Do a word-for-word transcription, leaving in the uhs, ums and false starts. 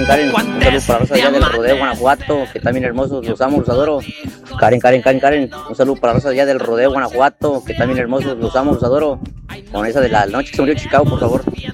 Karen, un saludo para la raza de allá del Rodeo, Guanajuato, que están bien hermosos, los amo, los adoro. Karen, Karen, Karen, Karen, un saludo para la raza de allá del Rodeo, Guanajuato, que están bien hermosos, los amo, los adoro. Con esa de la noche que se murió Chicago, por favor.